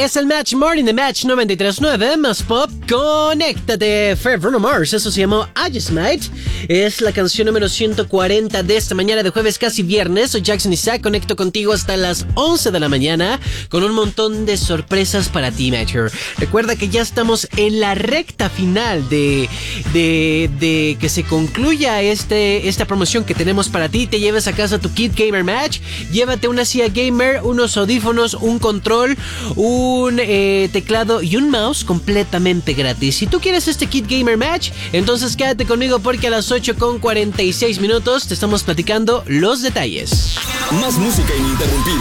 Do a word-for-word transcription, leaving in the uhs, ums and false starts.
Es el Match Morning de Match noventa y tres punto nueve, más pop, conéctate. Fue Bruno Mars, eso se llamó I Just Might. Es la canción número ciento cuarenta de esta mañana de jueves, casi viernes. Soy Jackson Isaac, conecto contigo hasta las once de la mañana con un montón de sorpresas para ti, Matcher. Recuerda que ya estamos en la recta final de, de, de que se concluya este, esta promoción que tenemos para ti. Te lleves a casa tu kit Gamer Match. Llévate una silla gamer, unos audífonos, un control, un eh, teclado y un mouse completamente gratis. Si tú quieres este kit Gamer Match, entonces quédate conmigo porque a las ocho con cuarenta y seis minutos te estamos platicando los detalles. Más música ininterrumpida.